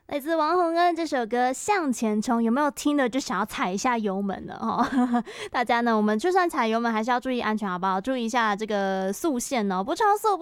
来自王洪恩这首歌《向前冲》，有没有听的就想要踩一下油门了哈？大家呢，我们就算踩油门，还是要注意安全，好不好？注意一下这个速限哦，不超速。